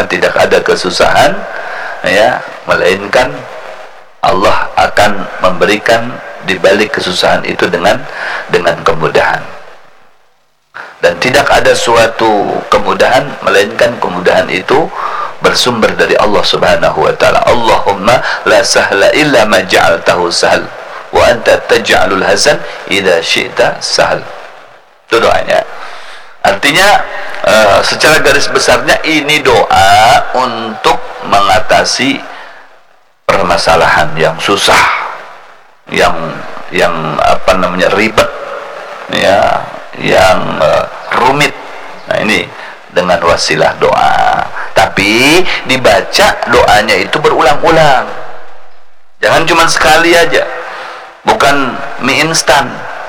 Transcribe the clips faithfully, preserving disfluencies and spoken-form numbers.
karena tidak ada kesusahan ya melainkan Allah akan memberikan di balik kesusahan itu dengan dengan kemudahan. Dan tidak ada suatu kemudahan melainkan kemudahan itu bersumber dari Allah Subhanahu wa taala. Allahumma la sahla illa ma ja'altahu sahl wa anta taj'alul hazan idza syi'ta sahl. Itu doanya. Artinya uh, secara garis besarnya ini doa untuk mengatasi permasalahan yang susah, yang yang apa namanya ribet, ya, yang uh, rumit. Nah ini dengan wasilah doa. Tapi dibaca doanya itu berulang-ulang. Jangan cuma sekali aja. Bukan mie instan,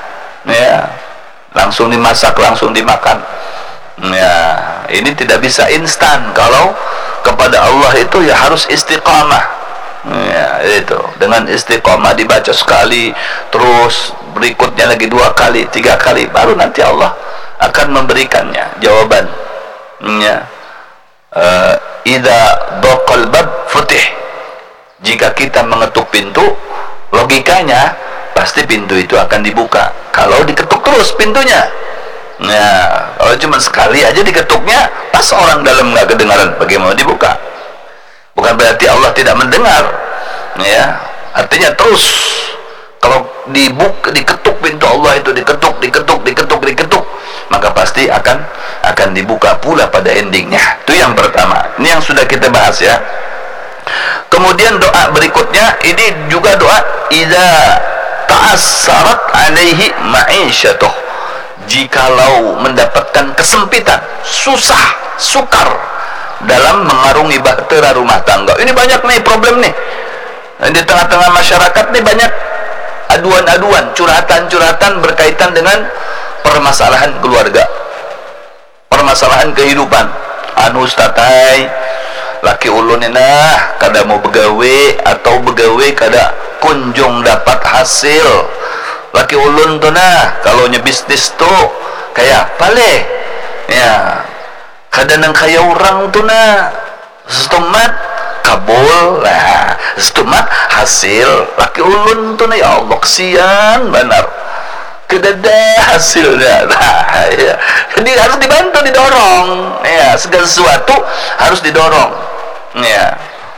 ya, langsung dimasak langsung dimakan. Ya, ini tidak bisa instan. Kalau kepada Allah itu ya harus istiqamah. Ya, itu dengan istiqamah dibaca sekali, terus berikutnya lagi dua kali, tiga kali, baru nanti Allah akan memberikannya jawaban. Ya, uh, idza daqal bab futih. Jika kita mengetuk pintu, logikanya pasti pintu itu akan dibuka. Kalau diketuk terus pintunya, nah kalau cuma sekali aja diketuknya, pas orang dalam nggak kedengaran, bagaimana dibuka? Bukan berarti Allah tidak mendengar, ya. Artinya terus kalau dibuka, diketuk pintu Allah itu diketuk, diketuk, diketuk, diketuk, maka pasti akan akan dibuka pula pada endingnya. Itu yang pertama. Ini yang sudah kita bahas ya. Kemudian doa berikutnya ini juga doa idza ta'assarat alaihi ma'isyatuh. Jikalau mendapatkan kesempitan, susah, sukar dalam mengarungi bahtera rumah tangga. Ini banyak nih problem nih. Di tengah-tengah masyarakat nih banyak aduan-aduan, curhatan-curhatan berkaitan dengan permasalahan keluarga, permasalahan kehidupan. Anu statai laki ulun nah kada mau begawe atau begawe kada kunjung dapat hasil. Laki ulun tuh nah kalau nya bisnis tuh kayak pale ya kada nang kaya orang tuh nah stomat kabul lah, stomat hasil. Laki ulun tuh nah ya Allah kesian benar kedada hasilnya. Nah, ya. Jadi harus dibantu, didorong ya, segala sesuatu harus didorong ya,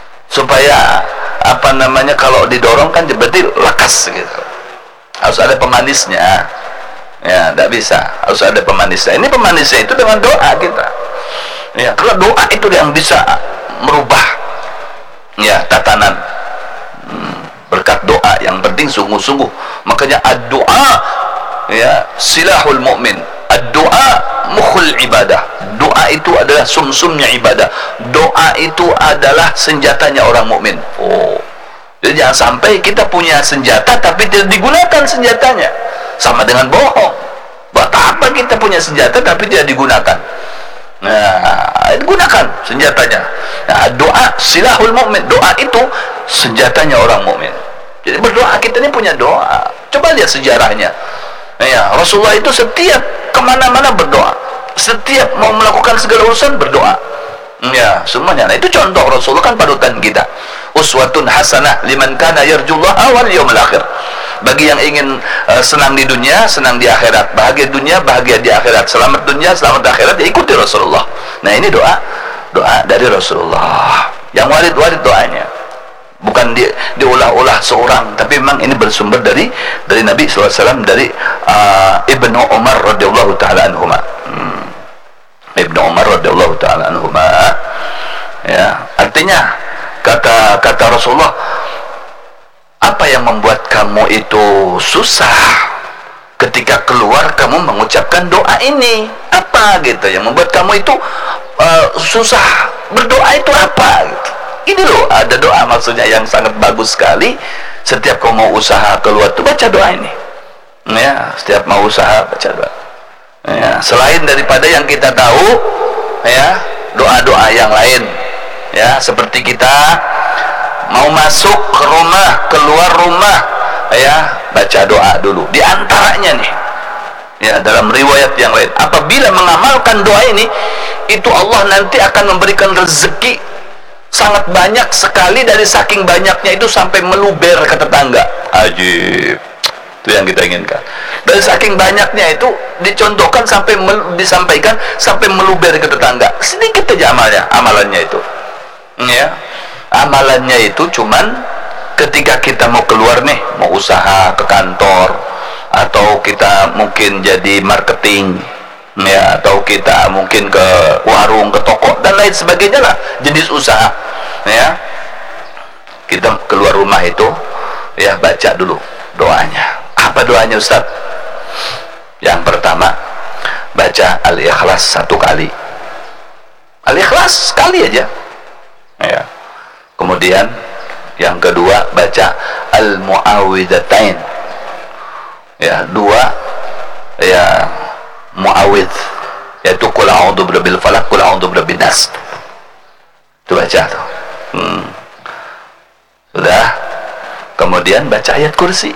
supaya apa namanya, kalau didorong kan berarti lekas gitu, harus ada pemanisnya ya, tidak bisa, harus ada pemanisnya. Ini pemanisnya itu dengan doa kita ya, kalau doa itu yang bisa merubah ya tatanan. hmm, berkat doa, yang penting sungguh-sungguh. Makanya ad-doa ya silahul mu'min, ad-doa mukhul ibadah. Doa itu adalah sumsumnya ibadah. Doa itu adalah senjatanya orang mukmin. Oh, jadi jangan sampai kita punya senjata tapi tidak digunakan senjatanya. Sama dengan bohong. Buat apa kita punya senjata tapi tidak digunakan? Nah, digunakan senjatanya. Nah, doa silahul mu'min. Doa itu senjatanya orang mukmin. Jadi berdoa, kita ini punya doa. Coba lihat sejarahnya. Ya, Rasulullah itu setiap kemana-mana berdoa, setiap mau melakukan segala urusan berdoa ya, semuanya. Nah itu contoh Rasulullah kan panutan kita, uswatun hasanah liman kana yarjullaha wal yaumil akhir. Bagi yang ingin uh, senang di dunia, senang di akhirat, bahagia dunia, bahagia di akhirat, selamat dunia, selamat di akhirat, ya ikuti Rasulullah. Nah ini doa, doa dari Rasulullah yang warid-warid doanya, bukan di, diulah-ulah seorang, tapi memang ini bersumber dari dari Nabi sallallahu alaihi wasallam, dari uh, Ibnu Umar radhiyallahu taala anhuma. Hmm. Ibnu Umar radhiyallahu taala anhuma. Ya, artinya kata kata Rasulullah, apa yang membuat kamu itu susah ketika keluar kamu mengucapkan doa ini? Apa gitu yang membuat kamu itu uh, susah berdoa itu apa gitu? Ini loh, ada doa maksudnya yang sangat bagus sekali. Setiap kau mau usaha keluar tuh baca doa ini ya, setiap mau usaha baca doa ya, selain daripada yang kita tahu ya, doa-doa yang lain ya, seperti kita mau masuk ke rumah, keluar rumah ya, baca doa dulu. Di antaranya nih ya, dalam riwayat yang lain, apabila mengamalkan doa ini itu Allah nanti akan memberikan rezeki sangat banyak sekali, dari saking banyaknya itu sampai meluber ke tetangga. Ajib, itu yang kita inginkan. Dari saking banyaknya itu dicontohkan sampai disampaikan sampai meluber ke tetangga. Sedikit aja amalnya, amalannya itu, ya, amalannya itu cuman ketika kita mau keluar nih, mau usaha ke kantor, atau kita mungkin jadi marketing, ya, atau kita mungkin ke warung, ke toko dan lain sebagainya lah, jenis usaha, ya, kita keluar rumah itu, ya, baca dulu doanya. Apa doanya, Ustaz? Yang pertama, baca Al-Ikhlas satu kali. Al-Ikhlas sekali aja, ya. Kemudian yang kedua, baca Al-Mu'awwidhatain, ya, dua, ya, mu'awidh, yaitu qul a'udzu birabbil falaq, qul a'udzu birabbin nas. Itu baca tuh. Hmm. Sudah. Kemudian baca ayat kursi.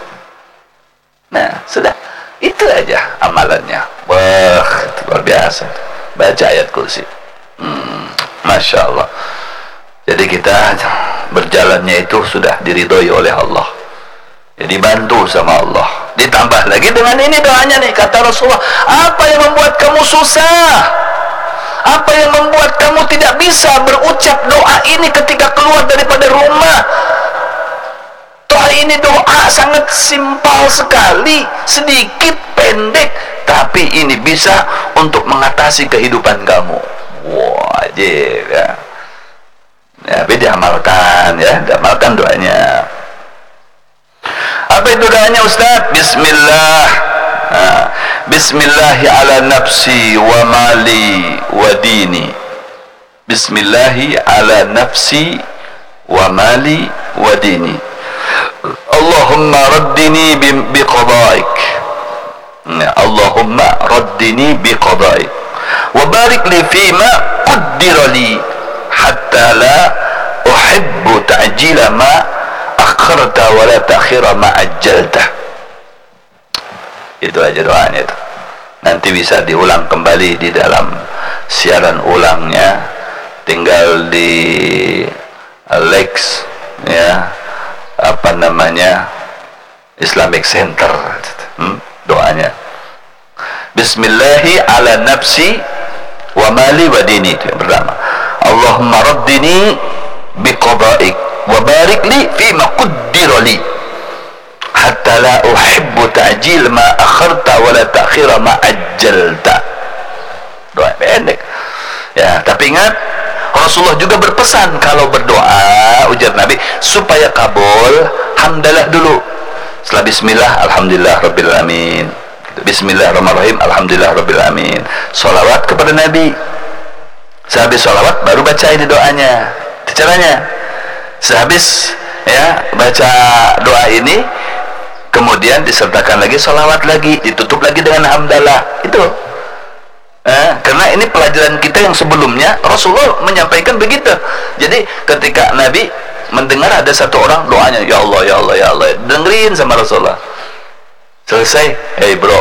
Nah, sudah. Itu aja amalannya. Wah, itu luar biasa. Baca ayat kursi. Hmm. Masya Allah. Jadi kita berjalannya itu sudah diridhoi oleh Allah. Jadi bantu sama Allah. Ditambah lagi dengan ini doanya nih, kata Rasulullah, apa yang membuat kamu susah? Apa yang membuat kamu tidak bisa berucap doa ini ketika keluar daripada rumah? Doa ini doa sangat simpel sekali, sedikit, pendek, tapi ini bisa untuk mengatasi kehidupan kamu. Wajib, ya. Ya, tapi diamalkan, ya, diamalkan doanya. Apa itu doanya, Ustaz? Bismillah. Nah, Bismillahi ala nafsi wa mali wa dini. Bismillahi ala nafsi wa mali wa dini. Allahumma raddini biqadaik. Allahumma raddini biqadaik. Wa barik li fima qaddira li hatta la uhibbu ta'jila ma akharta wa la ta'khira ma ajjalta. Itu aja doanya itu. Nanti bisa diulang kembali di dalam siaran ulangnya, tinggal di Lex, ya, apa namanya, Islamic Center, hmm, doanya. Bismillahi ala nafsi wa mali wa dini, itu yang pertama. Allahumma raddini biqadaik wa barik li fima qaddira li hatta la uhibbu ta'jil ma akharta wa la ta'khira ma ajjalta. Doa pendek, ya, tapi ingat Rasulullah juga berpesan kalau berdoa, ujar Nabi, supaya kabul, hamdalah dulu. Setelah bismillah, alhamdulillah rabbil alamin. Bismillahirrahmanirrahim, alhamdulillah rabbil alamin. Salawat kepada Nabi. Sehabis salawat baru baca ini doanya. Itu caranya. Sehabis, ya, baca doa ini, kemudian disertakan lagi salawat lagi, ditutup lagi dengan hamdalah. Itu. Eh, karena ini pelajaran kita yang sebelumnya Rasulullah menyampaikan begitu. Jadi ketika Nabi mendengar ada satu orang doanya, ya Allah, ya Allah, ya Allah, dengerin sama Rasulullah. Selesai, hey bro,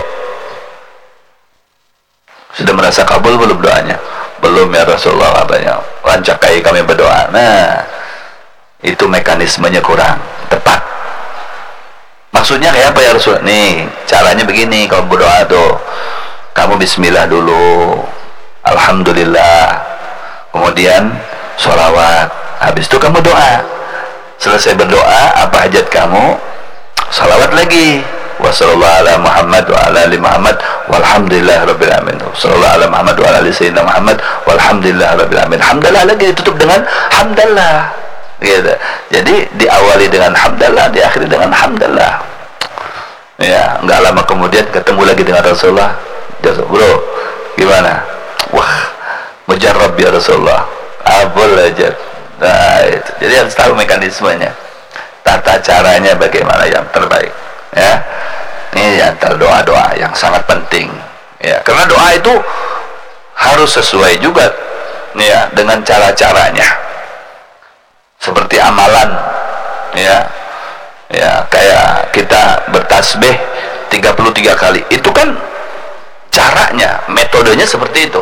sudah merasa kabul belum doanya? Belum ya Rasulullah, katanya. Lancakai kami berdoa. Nah, itu mekanismenya kurang tepat. Maksudnya kayak apa ya Rasulullah? Nih, caranya begini kalau berdoa tuh. Kamu bismillah dulu, alhamdulillah, kemudian sholawat, habis itu kamu doa. Selesai berdoa, apa hajat kamu, sholawat lagi, wa sallallahu ala Muhammad wa ala ali Muhammad walhamdulillah rabbil alamin, sallallahu ala Muhammad wa ala ali sayyidina Muhammad walhamdulillah rabbil alamin. Hamdalah lagi ditutup dengan hamdalah, gitu. Jadi diawali dengan hamdalah, diakhiri dengan hamdalah. Ya, nggak lama kemudian ketemu lagi dengan Rasulullah. Bro, gimana? Wah, mujarrab ya Rasulullah, abul aja. Nah, itu. Jadi harus tahu mekanismenya, tata caranya bagaimana yang terbaik, ya. Ini antara doa-doa yang sangat penting, ya, karena doa itu harus sesuai juga, ya, dengan cara-caranya. Seperti amalan, ya, ya, kayak kita bertasbih tiga puluh tiga kali, itu kan caranya, metodenya seperti itu.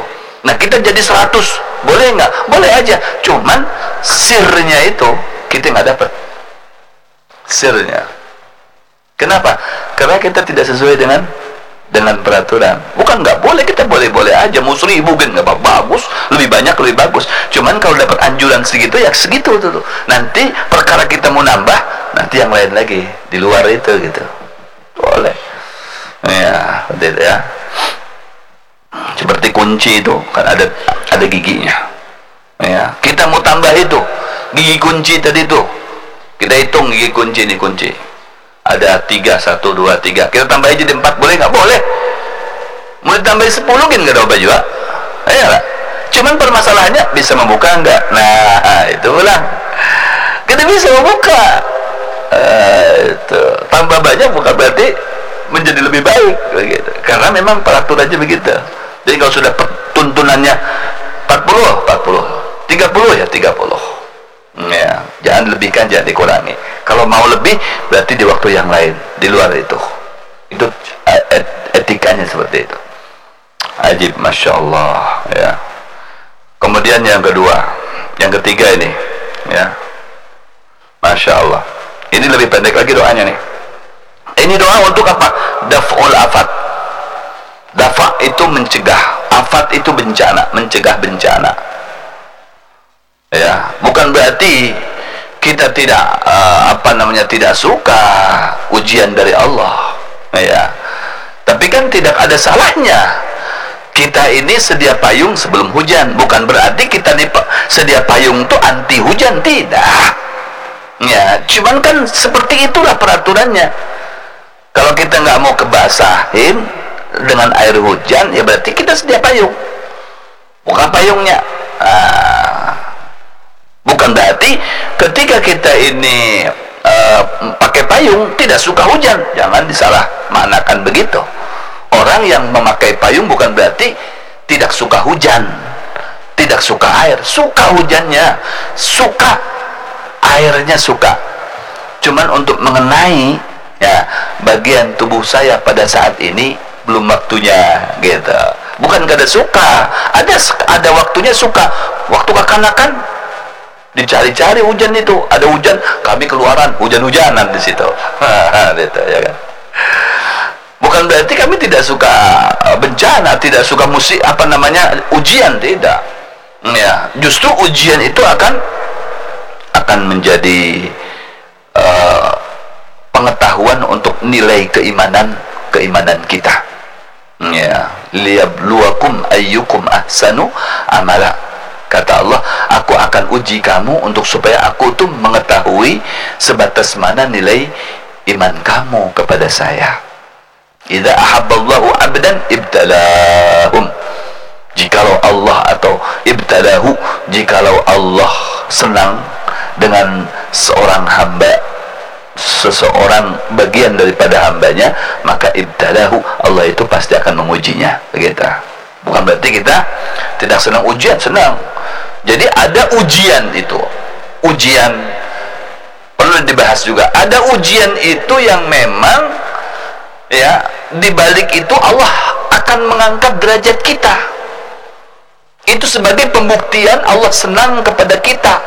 Nah kita jadi seratus, boleh nggak? Boleh aja, cuman sirnya itu kita nggak dapat sirnya. Kenapa? Karena kita tidak sesuai dengan dengan peraturan. Bukan nggak boleh, kita boleh-boleh aja, mau seribu kan nggak apa-apa, bagus, lebih banyak lebih bagus. Cuman kalau dapat anjuran segitu ya segitu tuh. Nanti perkara kita mau nambah, nanti yang lain lagi di luar itu gitu. Boleh. Ya, betul ya. Seperti kunci itu kan ada ada giginya. Ya, kita mau tambah itu gigi kunci tadi tuh. Kita hitung gigi kunci ini kunci. Ada tiga, satu, dua, tiga. Kita tambah aja jadi empat, boleh nggak? Boleh. Mau ditambahin sepuluh kan nggak ada apa juga. Ya lah. Cuman permasalahannya bisa membuka nggak? Nah, itu ulang. Kita bisa membuka. Uh, itu. Tambah banyak bukan berarti menjadi lebih baik, begitu. Karena memang peraturannya begitu. Jadi kalau sudah tuntunannya empat puluh, empat puluh, tiga puluh ya tiga puluh. Ya, jangan lebihkan, jangan dikurangi. Kalau mau lebih berarti di waktu yang lain, di luar itu. Itu et etikanya seperti itu. Ajib, masya Allah. Ya. Kemudian yang kedua, yang ketiga ini, ya, masya Allah. Ini lebih pendek lagi doanya nih. Ini doa untuk apa? Daf'ul afat. Dafa itu mencegah, afat itu bencana, mencegah bencana. Ya, bukan berarti kita tidak uh, apa namanya tidak suka ujian dari Allah, ya. Tapi kan tidak ada salahnya kita ini sedia payung sebelum hujan. Bukan berarti kita nih sedia payung tuh anti hujan, tidak. Ya, cuman kan seperti itulah peraturannya. Kalau kita nggak mau kebasahin dengan air hujan, ya berarti kita sedia payung. Bukan payungnya. Ah. Bukan berarti ketika kita ini uh, pakai payung tidak suka hujan. Jangan disalah maknakan begitu. Orang yang memakai payung bukan berarti tidak suka hujan, tidak suka air. Suka hujannya, suka airnya, suka. Cuman untuk mengenai ya bagian tubuh saya pada saat ini belum waktunya, gitu. Bukan kada suka, ada ada waktunya suka. Waktu kekanakan dicari-cari hujan itu, ada hujan, kami keluaran hujan-hujanan di situ. Gitu, ya kan? Bukan berarti kami tidak suka bencana, tidak suka musik apa namanya ujian, tidak. Ya, justru ujian itu akan akan menjadi uh, pengetahuan untuk nilai keimanan keimanan kita. Ya, liyabluwakum ayyukum ahsanu amala. Kata Allah, aku akan uji kamu untuk supaya aku tuh mengetahui sebatas mana nilai iman kamu kepada saya. Idza ahabballahu abdan ibtalahum. Jikalau Allah atau ibtalahu, jikalau Allah senang dengan seorang hamba, seseorang bagian daripada hambanya, maka ibtalahu, Allah itu pasti akan mengujinya, begitu. Bukan berarti kita tidak senang ujian, senang. Jadi ada ujian itu, ujian perlu dibahas juga. Ada ujian itu yang memang ya dibalik itu Allah akan mengangkat derajat kita. Itu sebagai pembuktian Allah senang kepada kita.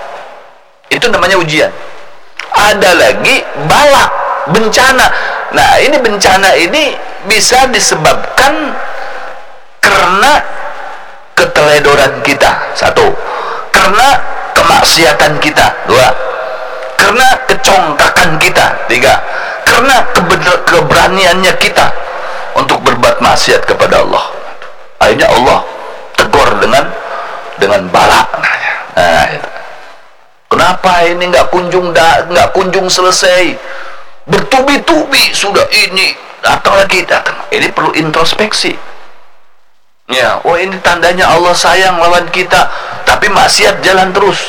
Itu namanya ujian. Ada lagi bala, bencana. Nah, ini bencana ini bisa disebabkan karena keteledoran kita, satu, karena kemaksiatan kita, dua, karena kecongkakan kita, tiga, karena keberaniannya kita untuk berbuat maksiat kepada Allah. Akhirnya Allah tegur dengan dengan bala. Nah, itu. Kenapa ini nggak kunjung nggak kunjung selesai? Bertubi-tubi sudah ini datang lagi datang. Ini perlu introspeksi. Ya, oh ini tandanya Allah sayang lawan kita, tapi maksiat jalan terus.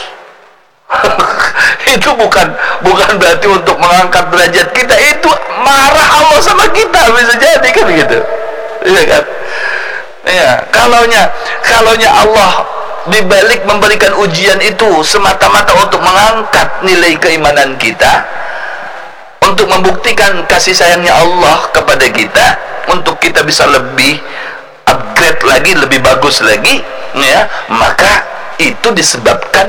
Itu bukan bukan berarti untuk mengangkat derajat kita, itu marah Allah sama kita, bisa jadi kan gitu. Iya kan? Ya, kalaunya kalaunya Allah dibalik memberikan ujian itu semata-mata untuk mengangkat nilai keimanan kita, untuk membuktikan kasih sayangnya Allah kepada kita, untuk kita bisa lebih upgrade upgrade lagi, lebih bagus lagi, ya, maka itu disebabkan